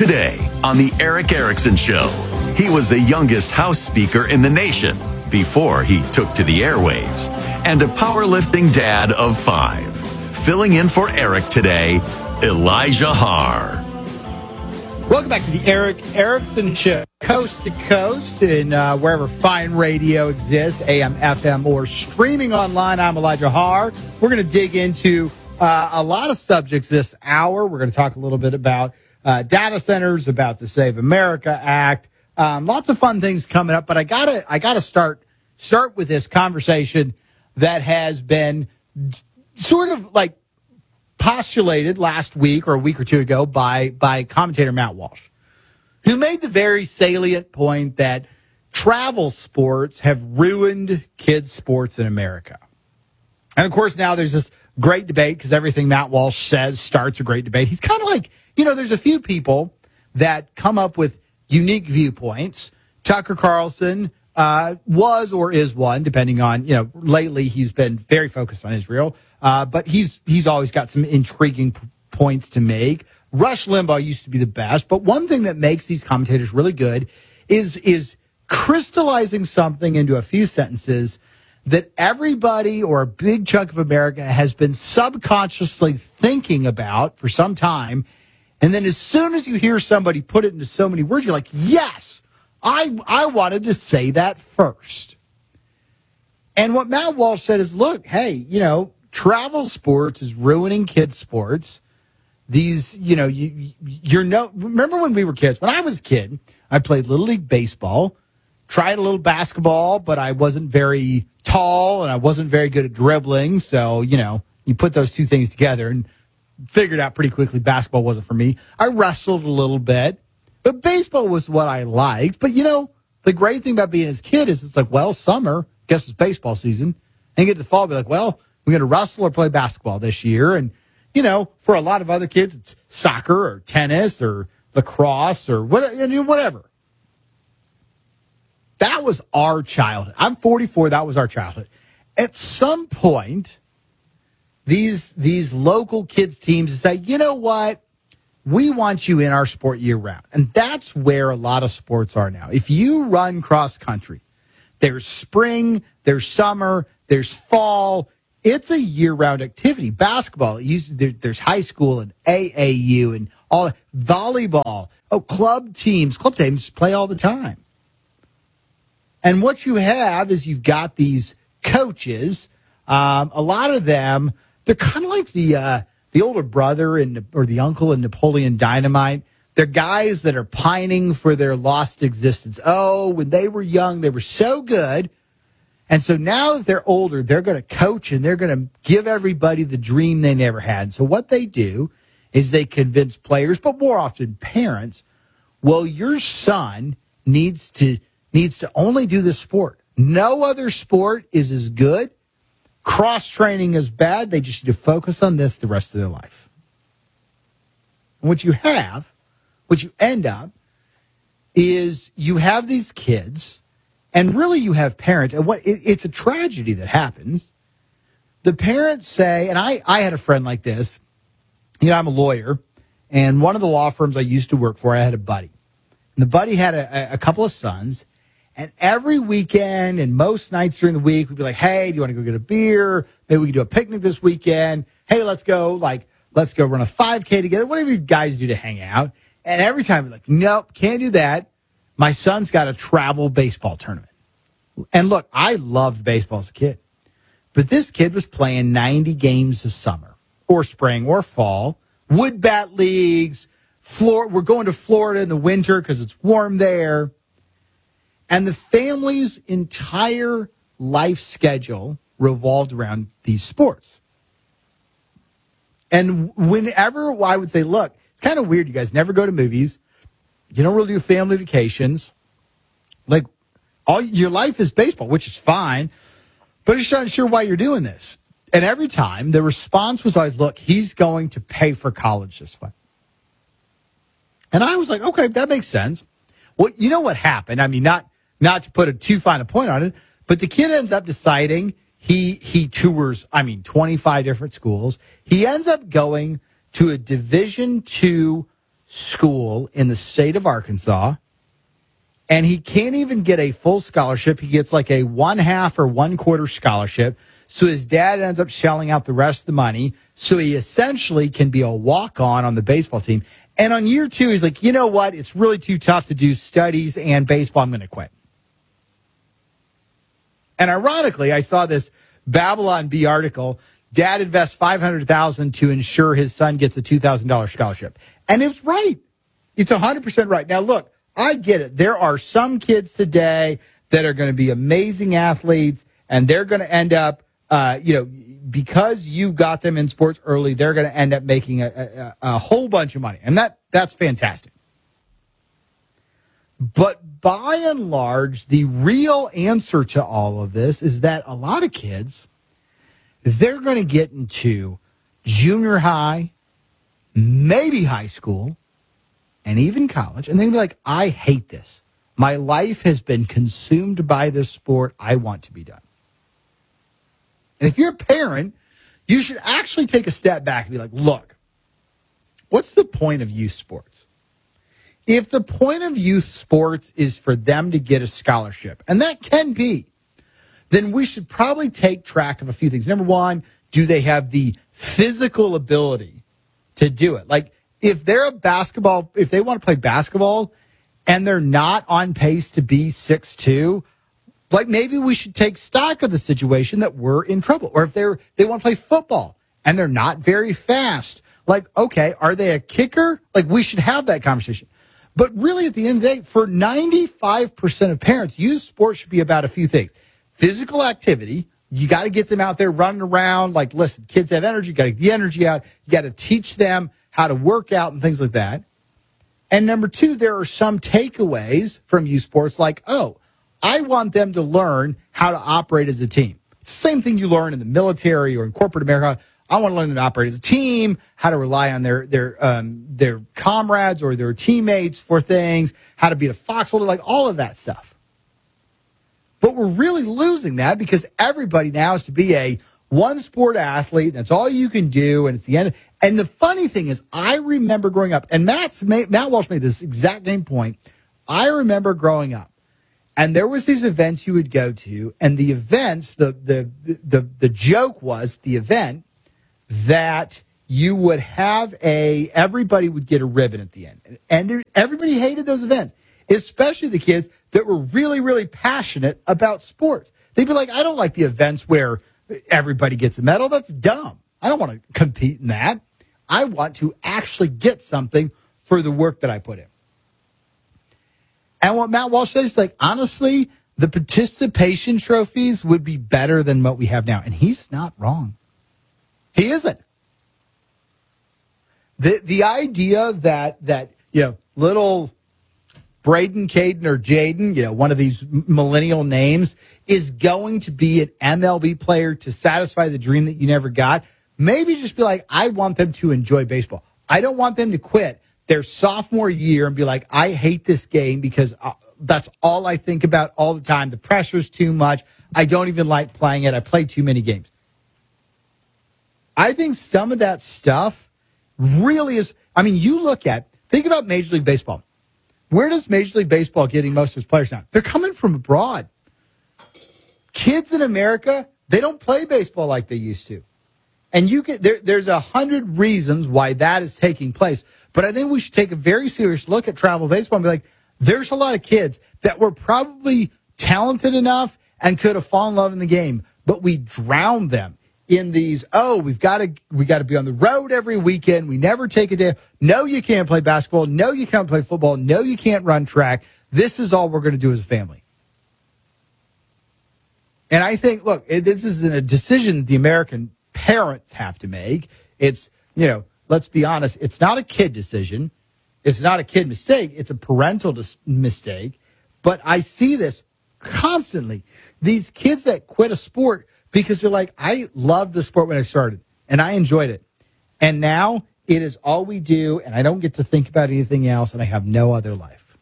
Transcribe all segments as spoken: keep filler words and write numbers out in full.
Today on the Erick Erickson Show, he was the youngest House Speaker in the nation before he took to the airwaves, and a powerlifting dad of five. Filling in for Eric today, Elijah Haar. Welcome back to the Erick Erickson Show, coast to coast, and uh, wherever fine radio exists, A M, F M, or streaming online. I'm Elijah Haar. We're going to dig into uh, a lot of subjects this hour. We're going to talk a little bit about uh, data centers, about the Save America Act. Um, lots of fun things coming up, but I gotta I gotta start start with this conversation that has been d- sort of like postulated last week or a week or two ago by by commentator Matt Walsh, who made the very salient point that travel sports have ruined kids' sports in America. And of course, now there's this great debate because everything Matt Walsh says starts a great debate. He's kind of like, you know, there's a few people that come up with unique viewpoints. Tucker Carlson uh, was or is one, depending on, you know, lately he's been very focused on Israel. Uh, but he's he's always got some intriguing p- points to make. Rush Limbaugh used to be the best. But one thing that makes these commentators really good is is crystallizing something into a few sentences that everybody or a big chunk of America has been subconsciously thinking about for some time. And then as soon as you hear somebody put it into so many words, you're like, yes, I I wanted to say that first. And what Matt Walsh said is, look, hey, you know, travel sports is ruining kids' sports. These, you know, you, you're no, remember when we were kids? When I was a kid, I played Little League Baseball, tried a little basketball, but I wasn't very tall and I wasn't very good at dribbling. So, you know, you put those two things together and figured out pretty quickly basketball wasn't for me. I wrestled a little bit, but baseball was what I liked. But, you know, the great thing about being a kid is it's like, well, summer, guess it's baseball season. And you get to the fall, be like, well, we're going to wrestle or play basketball this year. And, you know, for a lot of other kids, it's soccer or tennis or lacrosse or whatever. That was our childhood. I'm forty-four. That was our childhood. At some point, these these local kids teams say, you know what? We want you in our sport year round. And that's where a lot of sports are now. If you run cross country, there's spring, there's summer, there's fall. It's a year-round activity. Basketball, there's high school and A A U and all volleyball. Oh, club teams, club teams play all the time. And what you have is you've got these coaches. Um, a lot of them, they're kind of like the uh, the older brother in, or the uncle in Napoleon Dynamite. They're guys that are pining for their lost existence. Oh, when they were young, they were so good. And so now that they're older, they're going to coach and they're going to give everybody the dream they never had. So what they do is they convince players, but more often parents, well, your son needs to needs to only do this sport. No other sport is as good. Cross-training is bad. They just need to focus on this the rest of their life. And what you have, what you end up, is you have these kids, and really you have parents, and what it, it's a tragedy that happens. The parents say, and I, I had a friend like this. You know, I'm a lawyer, and one of the law firms I used to work for, I had a buddy. And the buddy had a, a couple of sons, and every weekend and most nights during the week, we'd be like, hey, do you want to go get a beer? Maybe we can do a picnic this weekend. Hey, let's go, like, let's go run a five K together, whatever you guys do to hang out. And every time we're like, nope, can't do that. My son's got a travel baseball tournament. And look, I loved baseball as a kid. But this kid was playing ninety games this summer or spring or fall, wood bat leagues. Flor- we're going to Florida in the winter because it's warm there. And the family's entire life schedule revolved around these sports. And whenever I would say, look, it's kind of weird. You guys never go to movies. You don't really do family vacations. Like, all your life is baseball, which is fine. But I'm just not sure why you're doing this. And every time the response was always, look, he's going to pay for college this way. And I was like, okay, that makes sense. Well, you know what happened? I mean, not not to put a too fine a point on it, but the kid ends up deciding he he tours, I mean, twenty-five different schools. He ends up going to a Division two school in the state of Arkansas, and he can't even get a full scholarship. He gets like a one half or one quarter scholarship. So his dad ends up shelling out the rest of the money. So he essentially can be a walk-on on the baseball team. And on year two, he's like, you know what? It's really too tough to do studies and baseball. I'm going to quit. And ironically, I saw this Babylon Bee article. Dad invests five hundred thousand dollars to ensure his son gets a two thousand dollars scholarship. And it's right. It's one hundred percent right. Now, look, I get it. There are some kids today that are going to be amazing athletes, and they're going to end up, uh, you know, because you got them in sports early, they're going to end up making a, a, a whole bunch of money. And that that's fantastic. But by and large, the real answer to all of this is that a lot of kids, they're going to get into junior high, maybe high school, and even college, and they're going to be like, I hate this. My life has been consumed by this sport. I want to be done. And if you're a parent, you should actually take a step back and be like, look, what's the point of youth sports? If the point of youth sports is for them to get a scholarship, and that can be, then we should probably take track of a few things. Number one, do they have the physical ability to do it? Like, if they're a basketball, if they want to play basketball and they're not on pace to be six two, like maybe we should take stock of the situation that we're in trouble. Or if they're they want to play football and they're not very fast, like, okay, are they a kicker? Like, we should have that conversation. But really, at the end of the day, for ninety-five percent of parents, youth sports should be about a few things. Physical activity. You got to get them out there running around. Like, listen, kids have energy. You got to get the energy out. You got to teach them how to work out and things like that. And number two, there are some takeaways from youth sports like, oh, I want them to learn how to operate as a team. It's the same thing you learn in the military or in corporate America. I want to learn them to operate as a team, how to rely on their their um, their comrades or their teammates for things, how to be a foxhole, like all of that stuff. But we're really losing that because everybody now is to be a one-sport athlete. That's all you can do, and it's the end. And the funny thing is, I remember growing up, and Matt's made, Matt Walsh made this exact same point. I remember growing up, and there was these events you would go to, and the events, the the the the joke was the event that you would have a, everybody would get a ribbon at the end. And everybody hated those events, especially the kids that were really, really passionate about sports. They'd be like, I don't like the events where everybody gets a medal. That's dumb. I don't want to compete in that. I want to actually get something for the work that I put in. And what Matt Walsh said is like, honestly, the participation trophies would be better than what we have now. And he's not wrong. He isn't. The the idea that, that you know, little Braden, Caden, or Jaden, you know, one of these millennial names, is going to be an M L B player to satisfy the dream that you never got, maybe just be like, I want them to enjoy baseball. I don't want them to quit their sophomore year and be like, I hate this game because uh, that's all I think about all the time. The pressure's too much. I don't even like playing it. I play too many games. I think some of that stuff really is, I mean, you look at, think about Major League Baseball. Where does Major League Baseball getting most of its players now? They're coming from abroad. Kids in America, they don't play baseball like they used to. And you can, there, there's a hundred reasons why that is taking place. But I think we should take a very serious look at travel baseball and be like, there's a lot of kids that were probably talented enough and could have fallen in love in the game, but we drowned them in these, oh, we've got to we got to be on the road every weekend. We never take a day. No, you can't play basketball. No, you can't play football. No, you can't run track. This is all we're going to do as a family. And I think, look, it, this is a decision the American parents have to make. It's, you know, let's be honest, it's not a kid decision. It's not a kid mistake. It's a parental dis- mistake. But I see this constantly. These kids that quit a sport because they're like, I loved the sport when I started, and I enjoyed it. And now it is all we do, and I don't get to think about anything else, and I have no other life.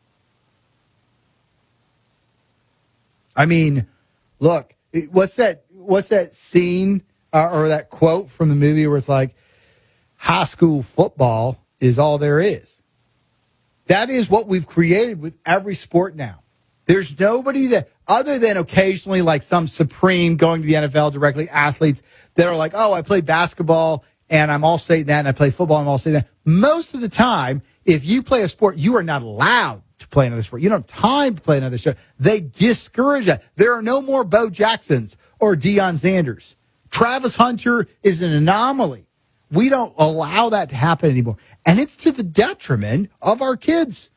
I mean, look, what's that What's that scene uh, or that quote from the movie where it's like, high school football is all there is? That is what we've created with every sport now. There's nobody that, other than occasionally like some supreme going to the N F L directly athletes that are like, oh, I play basketball and I'm all state that, and I play football and I'm all state that. Most of the time, if you play a sport, you are not allowed to play another sport. You don't have time to play another sport. They discourage that. There are no more Bo Jacksons or Deion Sanders. Travis Hunter is an anomaly. We don't allow that to happen anymore. And it's to the detriment of our kids.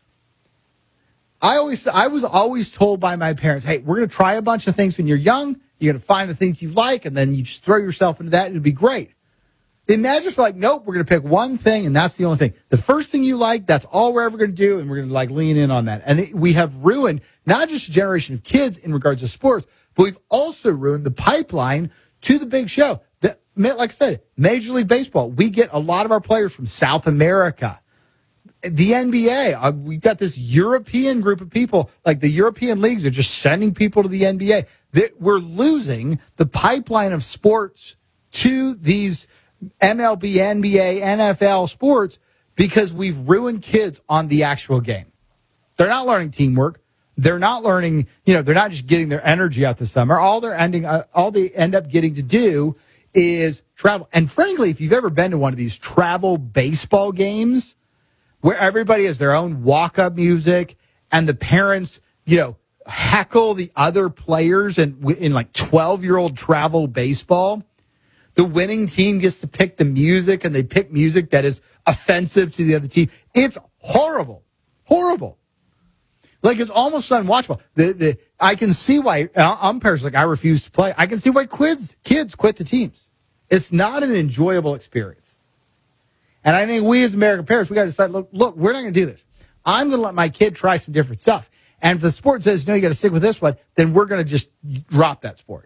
I always, I was always told by my parents, hey, we're going to try a bunch of things when you're young. You're going to find the things you like, and then you just throw yourself into that, and it'll be great. Imagine if like, nope, we're going to pick one thing, and that's the only thing. The first thing you like, that's all we're ever going to do, and we're going to like lean in on that. And it, we have ruined not just a generation of kids in regards to sports, but we've also ruined the pipeline to the big show. That, like I said, Major League Baseball, we get a lot of our players from South America. The N B A, uh, we've got this European group of people, like the European leagues are just sending people to the N B A. They, we're losing the pipeline of sports to these M L B, N B A, N F L sports because we've ruined kids on the actual game. They're not learning teamwork. They're not learning, you know, they're not just getting their energy out the summer. All they're ending, uh, all they end up getting to do is travel. And frankly, if you've ever been to one of these travel baseball games, where everybody has their own walk-up music and the parents, you know, heckle the other players in, in like twelve-year-old travel baseball. The winning team gets to pick the music, and they pick music that is offensive to the other team. It's horrible. Horrible. Like, it's almost unwatchable. The, the, I can see why uh, umpires like, I refuse to play. I can see why kids, kids quit the teams. It's not an enjoyable experience. And I think we as American parents, we got to decide, look, look, we're not going to do this. I'm going to let my kid try some different stuff. And if the sport says, no, you got to stick with this one, then we're going to just drop that sport.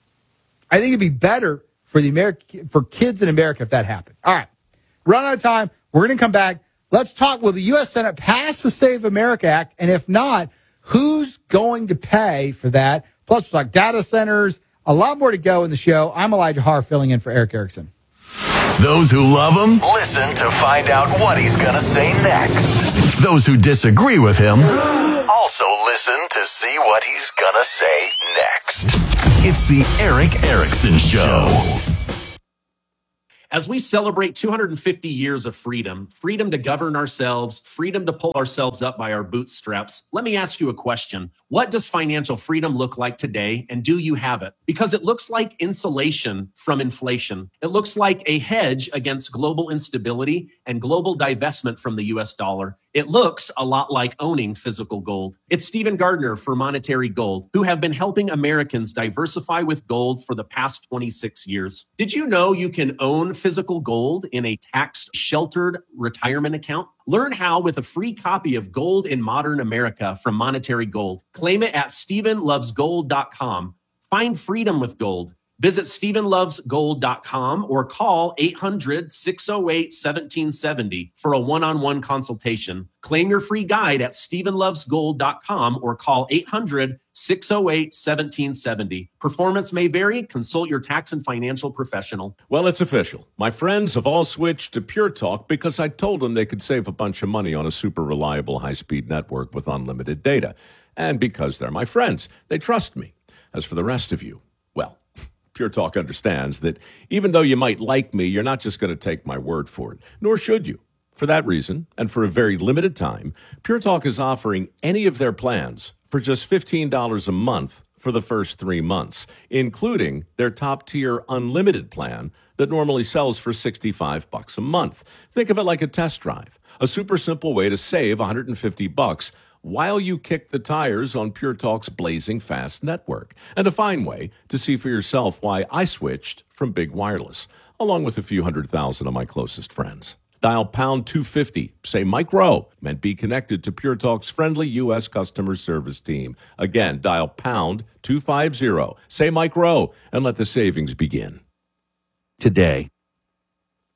I think it'd be better for the American, for kids in America if that happened. All right. Run out of time. We're going to come back. Let's talk. Will the U S Senate pass the Save America Act? And if not, who's going to pay for that? Plus, we'll talk data centers. A lot more to go in the show. I'm Elijah Harr filling in for Eric Erickson. Those who love him, listen to find out what he's going to say next. Those who disagree with him, also listen to see what he's going to say next. It's the Eric Erickson Show. As we celebrate two hundred fifty years of freedom, freedom to govern ourselves, freedom to pull ourselves up by our bootstraps, let me ask you a question. What does financial freedom look like today, and do you have it? Because it looks like insulation from inflation. It looks like a hedge against global instability and global divestment from the U S dollar. It looks a lot like owning physical gold. It's Stephen Gardner for Monetary Gold, who have been helping Americans diversify with gold for the past twenty-six years. Did you know you can own physical gold in a tax-sheltered retirement account? Learn how with a free copy of Gold in Modern America from Monetary Gold. Claim it at stephen loves gold dot com. Find freedom with gold. Visit stephen loves gold dot com or call eight hundred, six oh eight, one seven seven oh for a one-on-one consultation. Claim your free guide at stephen loves gold dot com or call eight hundred, six oh eight, one seven seven oh. Performance may vary. Consult your tax and financial professional. Well, it's official. My friends have all switched to Pure Talk because I told them they could save a bunch of money on a super reliable high-speed network with unlimited data. And because they're my friends, they trust me. As for the rest of you, well, Pure Talk understands that even though you might like me, you're not just going to take my word for it, nor should you. For that reason, and for a very limited time, Pure Talk is offering any of their plans for just fifteen dollars a month for the first three months, including their top-tier unlimited plan that normally sells for sixty-five bucks a month. Think of it like a test drive, a super simple way to save one hundred fifty bucks while you kick the tires on Pure Talk's blazing fast network, and a fine way to see for yourself why I switched from Big Wireless, along with a few hundred thousand of my closest friends. Dial pound two fifty, say Mike Rowe, and be connected to Pure Talk's friendly U S customer service team. Again, dial pound two fifty, say Mike Rowe, and let the savings begin. Today.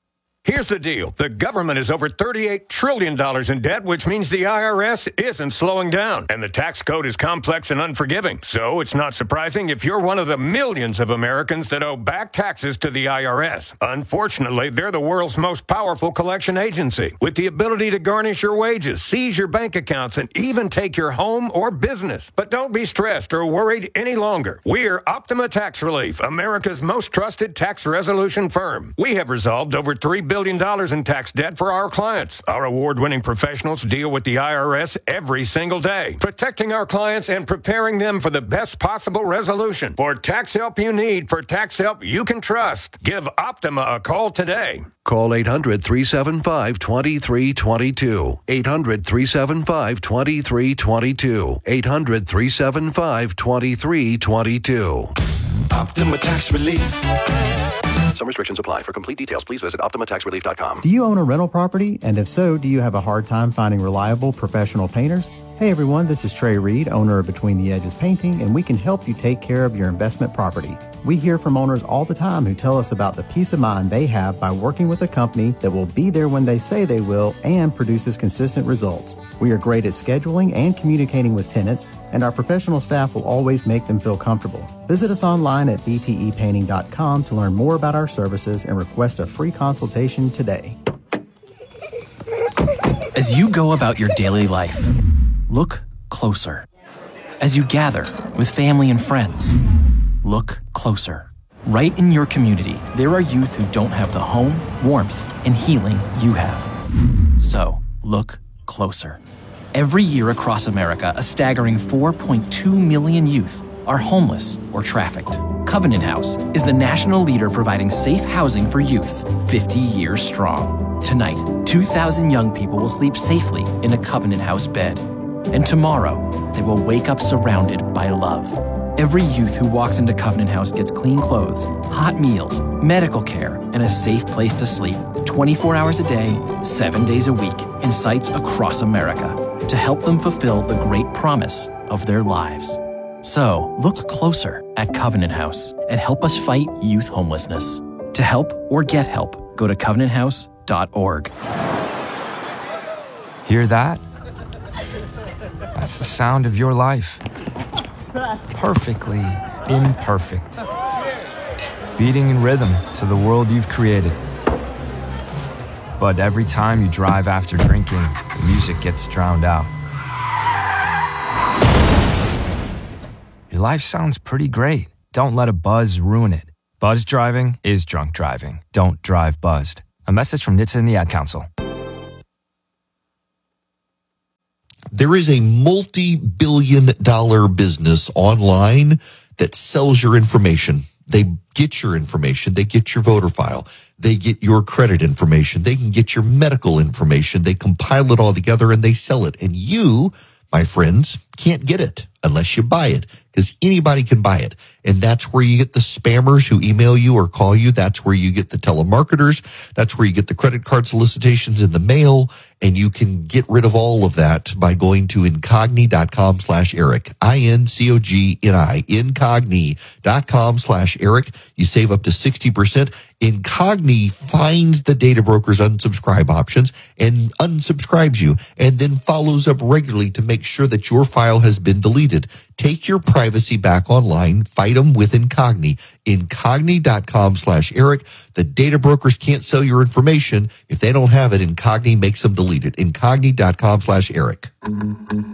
Here's the deal. The government is over thirty-eight trillion dollars in debt, which means the I R S isn't slowing down. And the tax code is complex and unforgiving. So it's not surprising if you're one of the millions of Americans that owe back taxes to the I R S. Unfortunately, they're the world's most powerful collection agency, with the ability to garnish your wages, seize your bank accounts, and even take your home or business. But don't be stressed or worried any longer. We're Optima Tax Relief, America's most trusted tax resolution firm. We have resolved over three billion dollars in tax debt for our clients. Our award-winning professionals deal with the I R S every single day, protecting our clients and preparing them for the best possible resolution. For tax help you need, for tax help you can trust, give Optima a call today. Call eight hundred, three seven five, two three two two. eight hundred, three seven five, two three two two. eight hundred, three seven five, two three two two. Optima Tax Relief. Some restrictions apply. For complete details, please visit optima tax relief dot com. Do you own a rental property? And if so, do you have a hard time finding reliable professional painters? Hey everyone, this is Trey Reed, owner of Between the Edges Painting, and we can help you take care of your investment property. We hear from owners all the time who tell us about the peace of mind they have by working with a company that will be there when they say they will and produces consistent results. We are great at scheduling and communicating with tenants, and our professional staff will always make them feel comfortable. Visit us online at b t e painting dot com to learn more about our services and request a free consultation today. As you go about your daily life, look closer. As you gather with family and friends, look closer. Right in your community, there are youth who don't have the home, warmth, and healing you have. So, look closer. Every year across America, a staggering four point two million youth are homeless or trafficked. Covenant House is the national leader providing safe housing for youth, fifty years strong. Tonight, two thousand young people will sleep safely in a Covenant House bed. And tomorrow, they will wake up surrounded by love. Every youth who walks into Covenant House gets clean clothes, hot meals, medical care, and a safe place to sleep twenty-four hours a day, seven days a week, in sites across America to help them fulfill the great promise of their lives. So, look closer at Covenant House and help us fight youth homelessness. To help or get help, go to covenant house dot org. Hear that? That's the sound of your life. Perfectly imperfect. Beating in rhythm to the world you've created. But every time you drive after drinking, the music gets drowned out. Your life sounds pretty great. Don't let a buzz ruin it. Buzz driving is drunk driving. Don't drive buzzed. A message from N H T S A and the Ad Council. There is a multi-billion dollar business online that sells your information. They get your information. They get your voter file. They get your credit information. They can get your medical information. They compile it all together and they sell it. And you, my friends, can't get it unless you buy it, because anybody can buy it. And that's where you get the spammers who email you or call you. That's where you get the telemarketers. That's where you get the credit card solicitations in the mail. And you can get rid of all of that by going to incogni.com slash Eric. I N C O G N I, incogni.com slash Eric. You save up to sixty percent. Incogni finds the data broker's unsubscribe options and unsubscribes you, and then follows up regularly to make sure that your file has been deleted. Take your privacy back online. Fight them with Incogni. Incogni.com slash Eric. The data brokers can't sell your information. If they don't have it, Incogni makes them delete it. Incogni.com slash Eric.